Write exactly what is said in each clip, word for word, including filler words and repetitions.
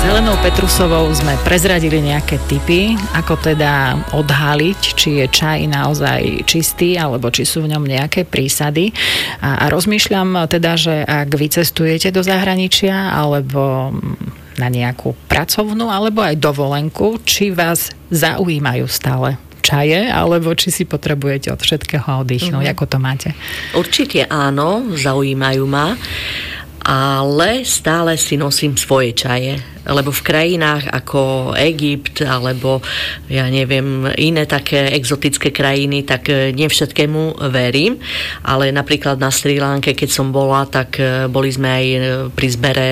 Helenou Petrusovou sme prezradili nejaké tipy, ako teda odhaliť, či je čaj naozaj čistý, alebo či sú v ňom nejaké prísady. A, a rozmýšľam teda, že ak vycestujete do zahraničia, alebo na nejakú pracovnú, alebo aj dovolenku, či vás zaujímajú stále čaje, alebo či si potrebujete od všetkého oddychnúť. Mm-hmm. Ako to máte? Určite áno, zaujímajú ma, ale stále si nosím svoje čaje, lebo v krajinách ako Egypt alebo ja neviem, iné také exotické krajiny, tak nie všetkému verím, ale napríklad na Srí Lanke, keď som bola, tak boli sme aj pri zbere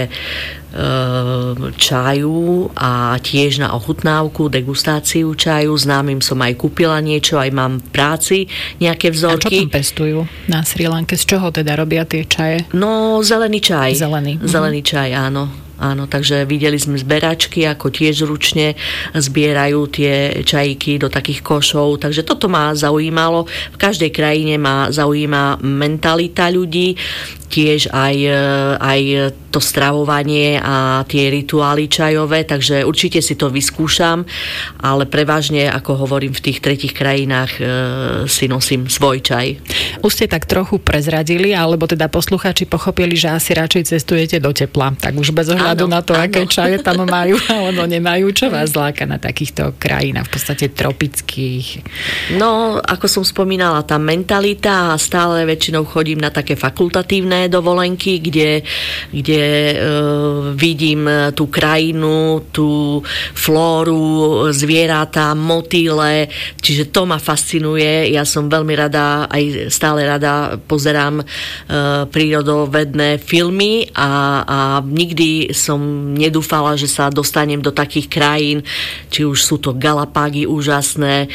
čaju a tiež na ochutnávku, degustáciu čaju. Známym som aj kúpila niečo, aj mám v práci nejaké vzorky. A čo tam pestujú na Srí Lanke? Z čoho teda robia tie čaje? No, zelený čaj. Zelený. Zelený uh-huh. čaj, áno. Áno, takže videli sme zberačky, ako tiež ručne zbierajú tie čajíky do takých košov, takže toto ma zaujímalo. V každej krajine ma zaujíma mentalita ľudí, tiež aj, aj to stravovanie a tie rituály čajové, takže určite si to vyskúšam, ale prevažne, ako hovorím, v tých tretích krajinách e, si nosím svoj čaj. Už ste tak trochu prezradili, alebo teda poslucháči pochopili, že asi radšej cestujete do tepla, tak už bez ohľadu na to, áno. Aké čaje tam majú alebo nemajú, čo vás láka na takýchto krajinách, v podstate tropických? No, ako som spomínala, tá mentalita, a stále väčšinou chodím na také fakultatívne dovolenky, kde, kde e, vidím tú krajinu, tú flóru, zvieratá, motýle, čiže to ma fascinuje. Ja som veľmi rada, aj stále rada pozerám e, prírodovedné filmy a, a nikdy som nedúfala, že sa dostanem do takých krajín, či už sú to Galapágy úžasné, e,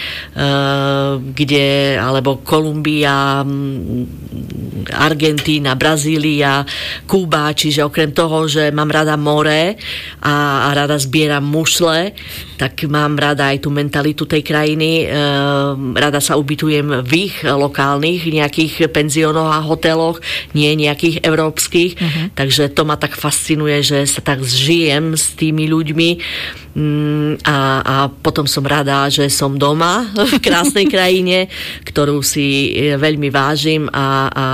kde, alebo Kolumbia, Argentína, Brazília, Kuba, čiže okrem toho, že mám rada more a, a rada zbieram mušle, tak mám rada aj tú mentalitu tej krajiny. E, rada sa ubytujem v ich lokálnych nejakých penziónoch a hoteloch, nie nejakých európskych, uh-huh. takže to ma tak fascinuje, že sa tak zžijem s tými ľuďmi a, a potom som rada, že som doma v krásnej krajine, ktorú si veľmi vážim a, a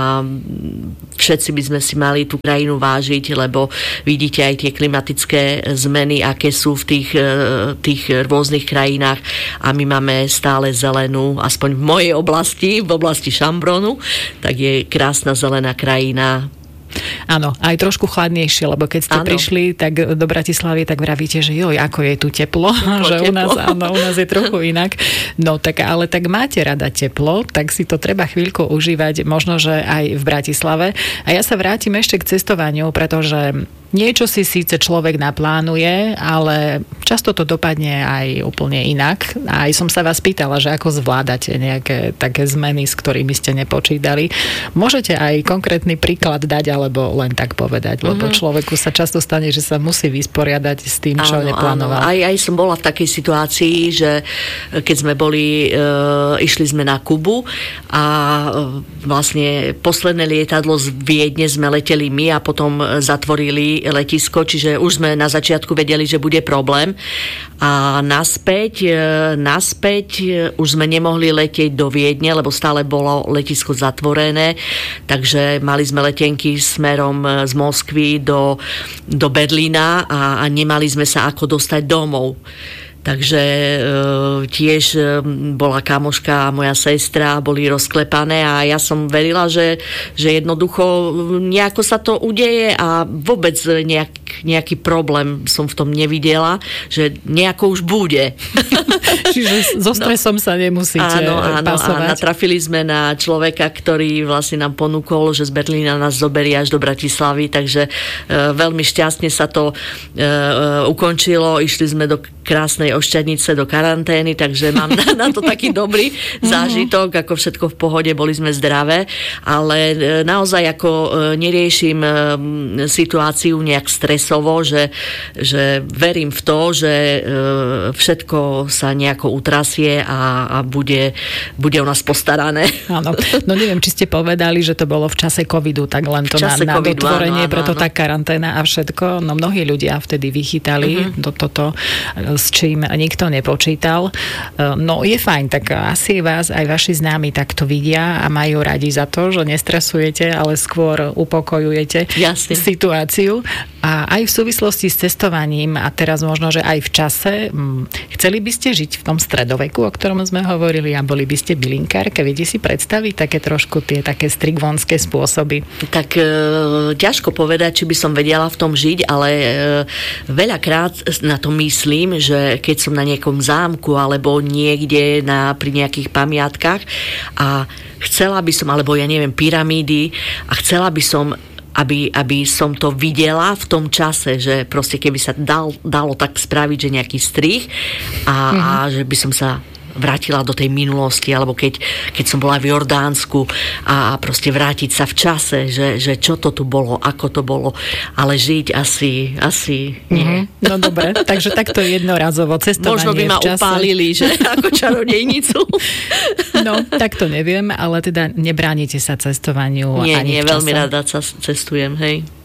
všetci by sme si mali tú krajinu vážiť, lebo vidíte aj tie klimatické zmeny, aké sú v tých, tých rôznych krajinách a my máme stále zelenú, aspoň v mojej oblasti, v oblasti Šambronu, tak je krásna zelená krajina. Áno, aj trošku chladnejšie, lebo keď ste áno. prišli tak do Bratislavy, tak vravíte, že joj, ako je tu teplo, teplo že teplo. U nás, áno, u nás je trochu inak. No tak, ale tak máte rada teplo, tak si to treba chvíľku užívať, možno, že aj v Bratislave. A ja sa vrátim ešte k cestovaniu, pretože niečo si síce človek naplánuje, ale často to dopadne aj úplne inak. A aj som sa vás pýtala, že ako zvládate nejaké také zmeny, s ktorými ste nepočítali. Môžete aj konkrétny príklad dať, alebo len tak povedať, lebo mm-hmm. človeku sa často stane, že sa musí vysporiadať s tým, čo áno, neplánoval. Áno. Aj, aj som bola v takej situácii, že keď sme boli, e, išli sme na Kubu a e, vlastne posledné lietadlo z Viedne sme leteli my a potom zatvorili letisko, čiže už sme na začiatku vedeli, že bude problém. A naspäť, naspäť už sme nemohli letieť do Viedne, lebo stále bolo letisko zatvorené, takže mali sme letenky smerom z Moskvy do, do Berlína a, a nemali sme sa ako dostať domov. Takže e, tiež e, bola kamoška a moja sestra, boli rozklepané a ja som verila, že, že jednoducho nejako sa to udeje a vôbec nejak, nejaký problém som v tom nevidela, že nejako už bude. Čiže so stresom no, sa nemusíte áno, áno, pasovať. A natrafili sme na človeka, ktorý vlastne nám ponúkol, že z Berlína nás zoberie až do Bratislavy, takže e, veľmi šťastne sa to e, ukončilo. Išli sme do krásnej Ošťadnice do karantény, takže mám na, na to taký dobrý zážitok, ako všetko v pohode, boli sme zdravé, ale naozaj ako neriešim situáciu nejak stresovo, že, že verím v to, že všetko sa nejako utrasie a, a bude, bude u nás postarané. Áno, no neviem, či ste povedali, že to bolo v čase covidu, tak len to na, na dotvorenie, áno, preto áno. tá karanténa a všetko. No mnohí ľudia vtedy vychytali uh-huh. do toto, s čím nikto nepočítal. No je fajn, tak asi vás aj vaši známi takto vidia a majú radi za to, že nestresujete, ale skôr upokojujete Jasne. situáciu. A aj v súvislosti s cestovaním a teraz možno, že aj v čase, chceli by ste žiť v tom stredoveku, o ktorom sme hovorili, a boli by ste bylinkárka? Viete si predstaviť také trošku tie také strigvonské spôsoby? Tak e, ťažko povedať, či by som vedela v tom žiť, ale e, veľakrát na to myslím, že keď som na nejakom zámku alebo niekde na, pri nejakých pamiatkách a chcela by som, alebo ja neviem, pyramídy a chcela by som Aby, aby som to videla v tom čase, že proste keby sa dal, dalo tak spraviť, že nejaký strih a, mm-hmm. a že by som sa vrátila do tej minulosti, alebo keď, keď som bola v Jordánsku a proste vrátiť sa v čase, že, že čo to tu bolo, ako to bolo, ale žiť asi, asi nie. Mm-hmm. No dobre, takže takto jednorazovo cestovanie možno by ma v čase. upálili, že ako čarodejnicu. No, tak to neviem, ale teda nebránite sa cestovaniu nie, ani nie, v čase. veľmi rada cestujem, hej.